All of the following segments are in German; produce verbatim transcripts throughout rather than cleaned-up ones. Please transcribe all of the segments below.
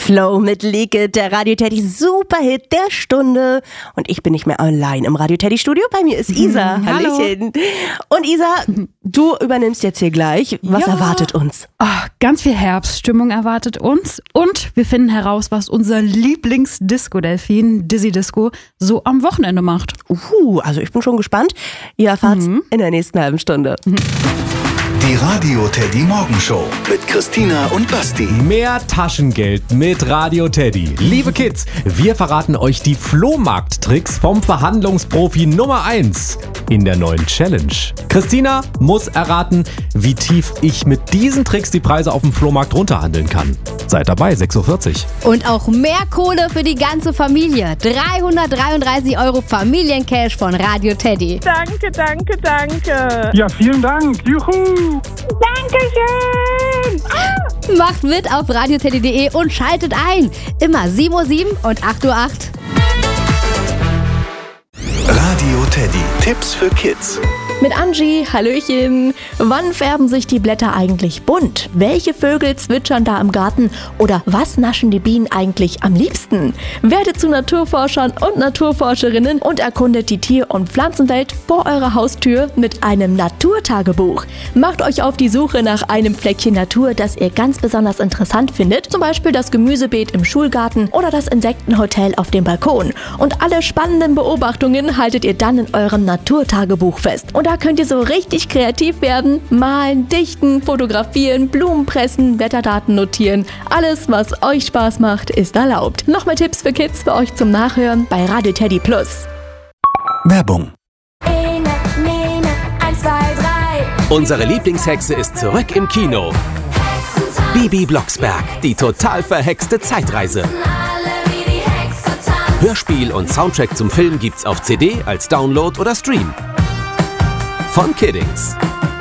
Flow mit Lieke, der Radio Teddy Superhit der Stunde. Und ich bin nicht mehr allein im Radio Teddy Studio. Bei mir ist Isa. Mhm, Hallöchen. Und Isa, du übernimmst jetzt hier gleich. Was ja. erwartet uns? Oh, ganz viel Herbststimmung erwartet uns. Und wir finden heraus, was unser Lieblings-Disco-Delfin, Dizzy Disco, so am Wochenende macht. Uh, also ich bin schon gespannt. Ihr erfahrt's mhm. in der nächsten halben Stunde. Mhm. Die Radio Teddy Morgenshow mit Christina und Basti. Mehr Taschengeld mit Radio Teddy. Liebe Kids, wir verraten euch die Flohmarkt-Tricks vom Verhandlungsprofi Nummer eins in der neuen Challenge. Christina muss erraten, wie tief ich mit diesen Tricks die Preise auf dem Flohmarkt runterhandeln kann. Seid dabei, sechs Uhr vierzig. Und auch mehr Kohle für die ganze Familie. dreihundertdreiunddreißig Euro Familiencash von Radio Teddy. Danke, danke, danke. Ja, vielen Dank. Juhu. Dankeschön. Ah. Macht mit auf radioteddy punkt de und schaltet ein. Immer sieben Uhr sieben und acht Uhr acht. Radio Teddy. Tipps für Kids. Mit Angie, Hallöchen. Wann färben sich die Blätter eigentlich bunt? Welche Vögel zwitschern da im Garten? Oder was naschen die Bienen eigentlich am liebsten? Werdet zu Naturforschern und Naturforscherinnen und erkundet die Tier- und Pflanzenwelt vor eurer Haustür mit einem Naturtagebuch. Macht euch auf die Suche nach einem Fleckchen Natur, das ihr ganz besonders interessant findet. Zum Beispiel das Gemüsebeet im Schulgarten oder das Insektenhotel auf dem Balkon. Und alle spannenden Beobachtungen haltet ihr dann in eurem Naturtagebuch fest. Und da könnt ihr so richtig kreativ werden. Malen, dichten, fotografieren, Blumen pressen, Wetterdaten notieren. Alles, was euch Spaß macht, ist erlaubt. Noch mehr Tipps für Kids für euch zum Nachhören bei Radio Teddy Plus. Werbung. Ene, Mene, eins, zwei, drei. Unsere Lieblingshexe ist zurück im Kino. Hexentanz. Bibi Blocksberg, die total verhexte Zeitreise. Alle wie die Hexe tanzen. Hörspiel und Soundtrack zum Film gibt's auf C D, als Download oder Stream. Von Kiddings.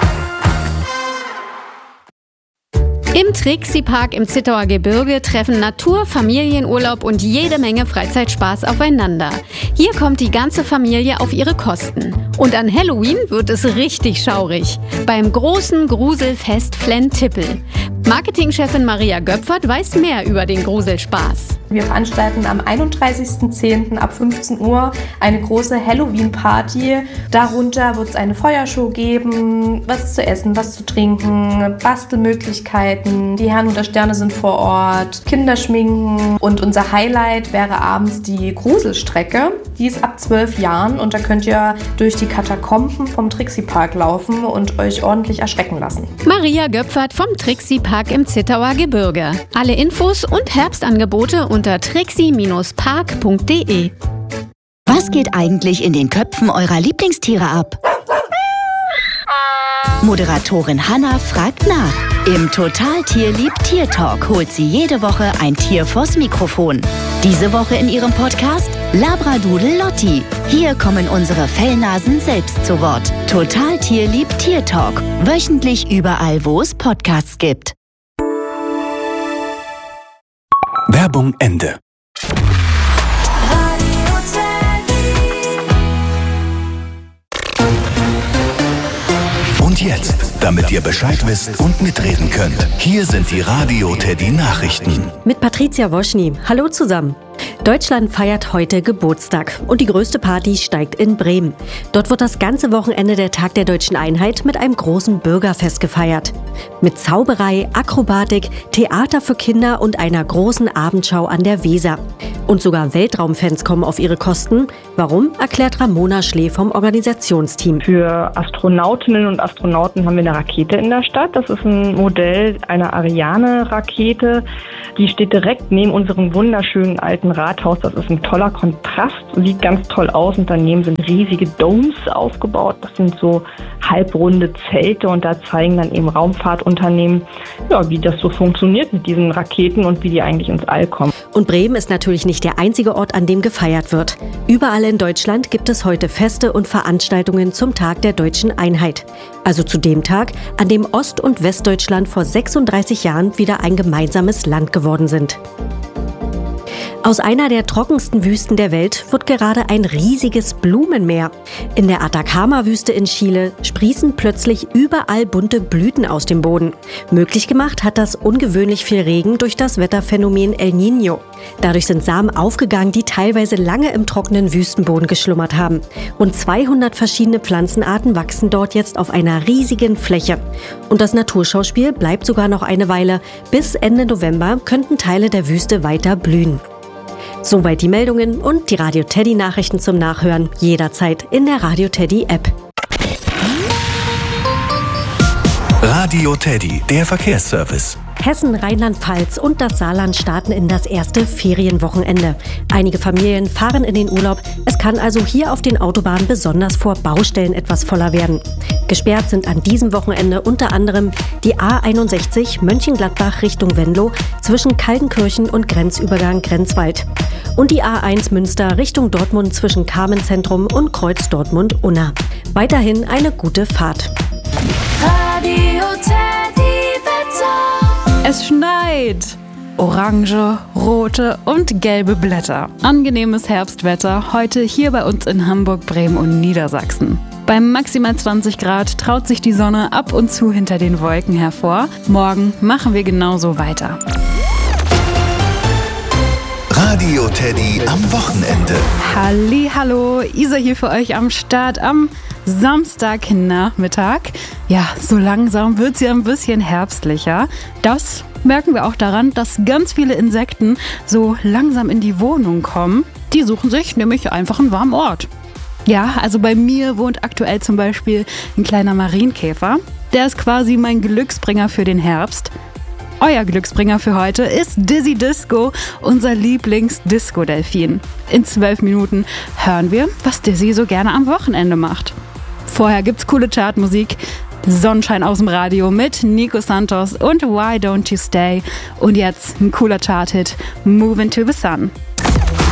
Im Trixie-Park im Zittauer Gebirge treffen Natur, Familienurlaub und jede Menge Freizeitspaß aufeinander. Hier kommt die ganze Familie auf ihre Kosten. Und an Halloween wird es richtig schaurig. Beim großen Gruselfest Flenn-Tippel. Marketingchefin Maria Göpfert weiß mehr über den Gruselspaß. Wir veranstalten am einunddreißigsten zehnten ab fünfzehn Uhr eine große Halloween-Party. Darunter wird es eine Feuershow geben, was zu essen, was zu trinken, Bastelmöglichkeiten. Die Herren und der Sterne sind vor Ort, Kinderschminken. Und unser Highlight wäre abends die Gruselstrecke. Die ist ab zwölf Jahren und da könnt ihr durch die Katakomben vom Trixie-Park laufen und euch ordentlich erschrecken lassen. Maria Göpfert vom Trixie-Park im Zittauer Gebirge. Alle Infos und Herbstangebote unter trixie Bindestrich park punkt de. Was geht eigentlich in den Köpfen eurer Lieblingstiere ab? Moderatorin Hanna fragt nach. Im Total Tierlieb Tier Talk holt sie jede Woche ein Tier vors Mikrofon. Diese Woche in ihrem Podcast Labradoodle Lotti. Hier kommen unsere Fellnasen selbst zu Wort. Total Tierlieb Tier Talk. Wöchentlich überall, wo es Podcasts gibt. Werbung Ende. Und jetzt, damit ihr Bescheid wisst und mitreden könnt, hier sind die Radio Teddy Nachrichten. Mit Patricia Woschny. Hallo zusammen. Deutschland feiert heute Geburtstag und die größte Party steigt in Bremen. Dort wird das ganze Wochenende der Tag der Deutschen Einheit mit einem großen Bürgerfest gefeiert. Mit Zauberei, Akrobatik, Theater für Kinder und einer großen Abendschau an der Weser. Und sogar Weltraumfans kommen auf ihre Kosten. Warum, erklärt Ramona Schlee vom Organisationsteam. Für Astronautinnen und Astronauten haben wir eine Rakete in der Stadt. Das ist ein Modell einer Ariane-Rakete. Die steht direkt neben unserem wunderschönen alten Rathaus. Das ist ein toller Kontrast, sieht ganz toll aus. Und daneben sind riesige Domes aufgebaut. Das sind so halbrunde Zelte und da zeigen dann eben Raumfahrtunternehmen, ja, wie das so funktioniert mit diesen Raketen und wie die eigentlich ins All kommen. Und Bremen ist natürlich nicht der einzige Ort, an dem gefeiert wird. Überall in Deutschland gibt es heute Feste und Veranstaltungen zum Tag der Deutschen Einheit. Also zu dem Tag, an dem Ost- und Westdeutschland vor sechsunddreißig Jahren wieder ein gemeinsames Land geworden sind. Aus einer der trockensten Wüsten der Welt wird gerade ein riesiges Blumenmeer. In der Atacama-Wüste in Chile sprießen plötzlich überall bunte Blüten aus dem Boden. Möglich gemacht hat das ungewöhnlich viel Regen durch das Wetterphänomen El Niño. Dadurch sind Samen aufgegangen, die teilweise lange im trockenen Wüstenboden geschlummert haben. Rund zweihundert verschiedene Pflanzenarten wachsen dort jetzt auf einer riesigen Fläche. Und das Naturschauspiel bleibt sogar noch eine Weile. Bis Ende November könnten Teile der Wüste weiter blühen. Soweit die Meldungen und die Radio Teddy Nachrichten zum Nachhören jederzeit in der Radio Teddy App. Radio Teddy, der Verkehrsservice. Hessen, Rheinland-Pfalz und das Saarland starten in das erste Ferienwochenende. Einige Familien fahren in den Urlaub. Es kann also hier auf den Autobahnen besonders vor Baustellen etwas voller werden. Gesperrt sind an diesem Wochenende unter anderem die A einundsechzig Mönchengladbach Richtung Venlo zwischen Kaltenkirchen und Grenzübergang Grenzwald. Und die A eins Münster Richtung Dortmund zwischen Carmenzentrum und Kreuz Dortmund-Unna. Weiterhin eine gute Fahrt. Radio Teddy Wetter. Es schneit. Orange, rote und gelbe Blätter. Angenehmes Herbstwetter heute hier bei uns in Hamburg, Bremen und Niedersachsen. Bei maximal zwanzig Grad traut sich die Sonne ab und zu hinter den Wolken hervor. Morgen machen wir genauso weiter. Radio Teddy am Wochenende. Hallihallo, Isa hier für euch am Start am Samstagnachmittag. Ja, so langsam wird es ja ein bisschen herbstlicher. Das merken wir auch daran, dass ganz viele Insekten so langsam in die Wohnung kommen. Die suchen sich nämlich einfach einen warmen Ort. Ja, also bei mir wohnt aktuell zum Beispiel ein kleiner Marienkäfer. Der ist quasi mein Glücksbringer für den Herbst. Euer Glücksbringer für heute ist Dizzy Disco, unser Lieblings-Disco-Delfin. In zwölf Minuten hören wir, was Dizzy so gerne am Wochenende macht. Vorher gibt's coole Chartmusik, Sonnenschein aus dem Radio mit Nico Santos und Why Don't You Stay. Und jetzt ein cooler Charthit, Move Into the Sun.